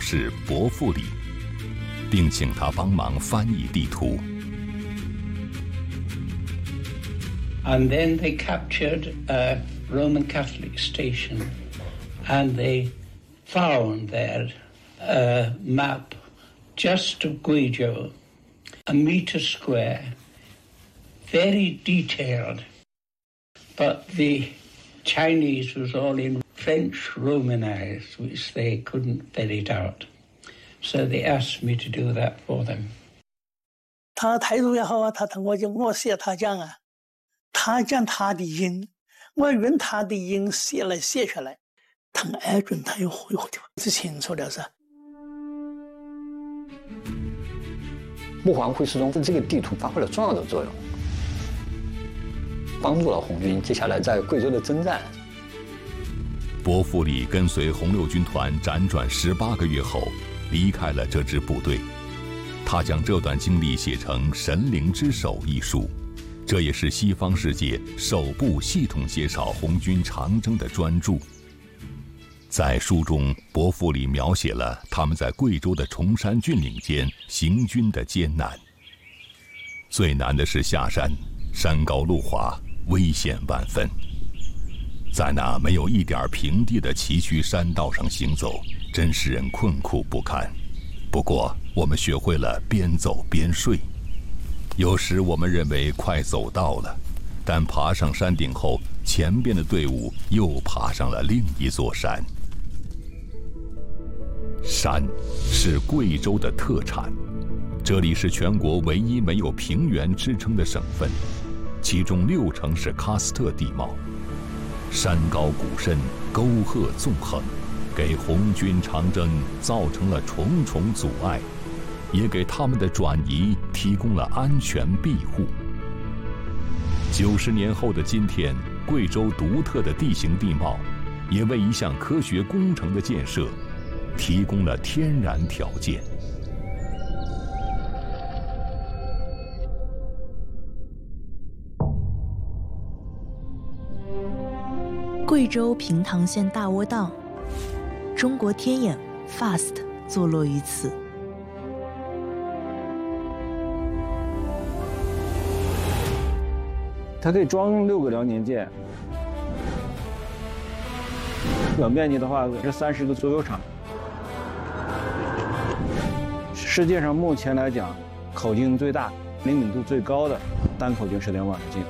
士伯父里，并请他帮忙翻译地图。 And then they captured a Roman Catholic station, and they found there a map just of Guizhou, a meter square, very detailed, but the Chinese was all in French Romanized, which they couldn't ferret out. So they asked me to do that for them. 他态度也好啊，我写他讲啊，他讲他的音，我用他的音写下来，他按准他又回的，是清楚的噻。 穆黄会师中这个地图发挥了重要的作用，帮助了红军接下来在贵州的征战。 伯父里跟随红六军团辗转18个月后，离开了这支部队。他将这段经历写成《神灵之手》一书，这也是西方世界首部系统介绍红军长征的专著。在书中，伯父里描写了他们在贵州的崇山峻岭间行军的艰难。最难的是下山，山高路滑，危险万分。在那没有一点平地的崎岖山道上行走，真使人困苦不堪。不过，我们学会了边走边睡。有时我们认为快走到了，但爬上山顶后，前边的队伍又爬上了另一座山。山是贵州的特产，这里是全国唯一没有平原支撑的省份，其中60%是喀斯特地貌。山高谷深，沟壑纵横，给红军长征造成了重重阻碍，也给他们的转移提供了安全庇护。90年后的今天，贵州独特的地形地貌，也为一项科学工程的建设提供了天然条件。 贵州平塘县大窝凼，中国天眼 FAST 坐落于此。 它可以装6个辽年舰，表面积的话是30个足球场。世界上目前来讲，口径最大、灵敏度最高的单口径射电望远镜。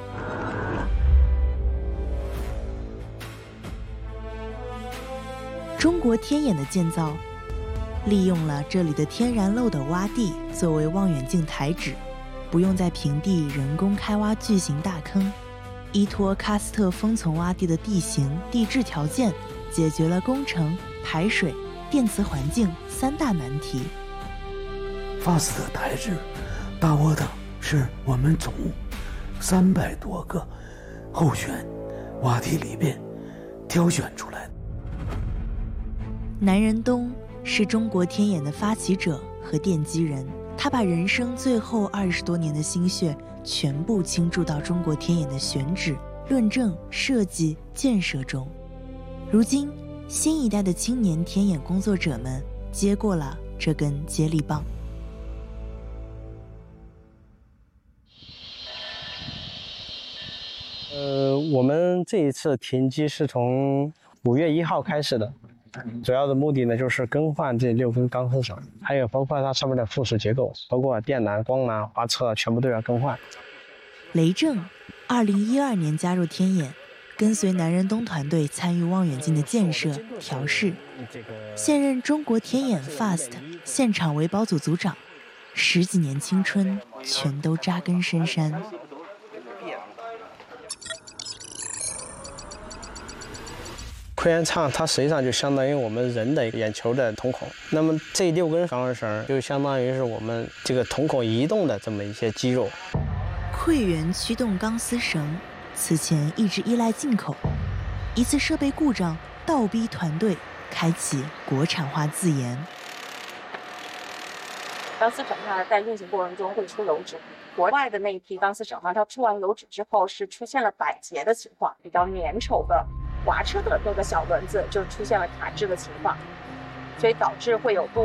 中国天眼的建造，利用了这里的天然漏斗洼地作为望远镜台址，不用在平地人工开挖巨型大坑，依托喀斯特风丛洼地的地形地质条件，解决了工程、排水、电磁环境3大难题。 FAST的台址大窝凼是我们总300多个候选洼地里边挑选出来的。 南仁东是中国天眼的发起者和奠基人，他把人生最后20多年的心血全部倾注到中国天眼的选址、论证、设计、建设中。如今，新一代的青年天眼工作者们接过了这根接力棒。 我们这一次停机是从5月1号开始的，主要的目的呢就是更换这6根钢丝绳，还有包括它上面的附属结构，包括电缆、光缆、滑车，全部都要更换。 雷正2012年加入天眼，跟随南仁东团队参与望远镜的建设、调试，现任中国天眼 FAST 现场维保组组长，10几年青春全都扎根深山。 窥远畅它实际上就相当于我们人的眼球的瞳孔，那么这6根钢丝就相当于是我们这个瞳孔移动的这么一些肌肉。 窥远驱动钢丝绳此前一直依赖进口，一次设备故障倒逼团队开启国产化自研。 钢丝绳它在运行过程中会出油脂，国外的那一批钢丝绳它出完油脂之后是出现了摆结的情况，比较粘稠的滑车的那个小轮子就出现了卡滞的情况，所以导致会有多